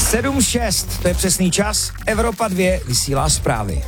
7:06, to je přesný čas. Evropa 2 vysílá zprávy.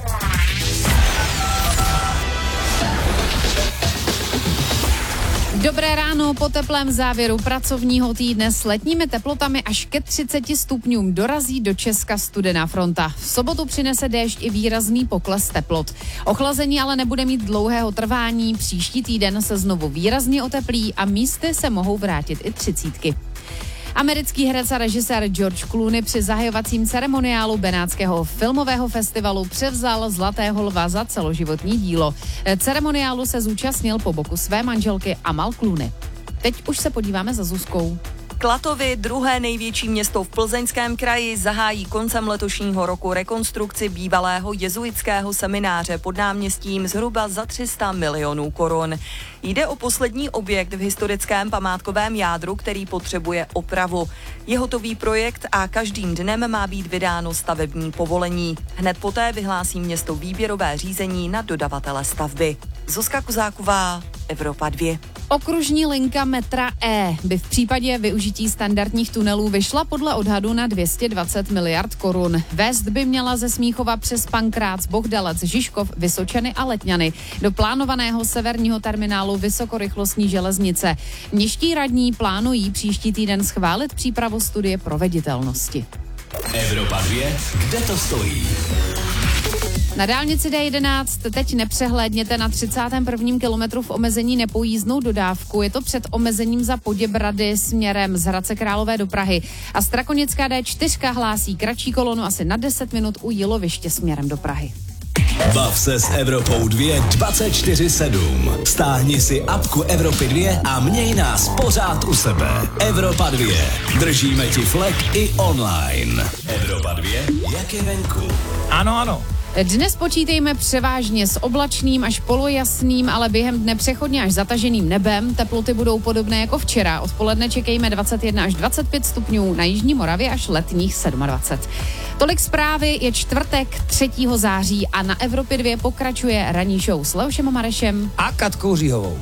Dobré ráno, po teplém závěru pracovního týdne s letními teplotami až ke 30 stupňům dorazí do Česka studená fronta. V sobotu přinese déšť i výrazný pokles teplot. Ochlazení ale nebude mít dlouhého trvání, příští týden se znovu výrazně oteplí a místy se mohou vrátit i 30. Americký herec a režisér George Clooney při zahajovacím ceremoniálu Benátského filmového festivalu převzal Zlatého lva za celoživotní dílo. Ceremoniálu se zúčastnil po boku své manželky Amal Clooney. Teď už se podíváme za Zuzkou. Klatovy, druhé největší město v Plzeňském kraji, zahájí koncem letošního roku rekonstrukci bývalého jezuitského semináře pod náměstím zhruba za 300 milionů korun. Jde o poslední objekt v historickém památkovém jádru, který potřebuje opravu. Je hotový projekt a každým dnem má být vydáno stavební povolení. Hned poté vyhlásí město výběrové řízení na dodavatele stavby. Zuzka Kozáková, Evropa 2. Okružní linka metra E by v případě využití standardních tunelů vyšla podle odhadu na 220 miliard korun. Vést by měla ze Smíchova přes Pankrác, Bohdalec, Žižkov, Vysočany a Letňany do plánovaného severního terminálu vysokorychlostní železnice. Městští radní plánují příští týden schválit přípravu studie proveditelnosti. Evropa 2, kde to stojí? Na dálnici D11 teď nepřehlédněte na 31. kilometru v omezení nepojízdnou dodávku. Je to před omezením za Poděbrady směrem z Hradce Králové do Prahy. A Strakonická D4 hlásí kratší kolonu asi na 10 minut u Jiloviště směrem do Prahy. Bav se s Evropou 2 24/7. Stáhni si apku Evropy 2 a měj nás pořád u sebe. Evropa 2. Držíme ti flek i online. Evropa 2, jak je venku? Ano. Dnes počítejme převážně s oblačným až polojasným, ale během dne přechodně až zataženým nebem. Teploty budou podobné jako včera. Odpoledne čekejme 21 až 25 stupňů, na jižní Moravě až letních 27. Tolik zprávy, je čtvrtek 3. září a na Evropě 2 pokračuje ranní show s Leošem a Marešem A Katkou Říhovou.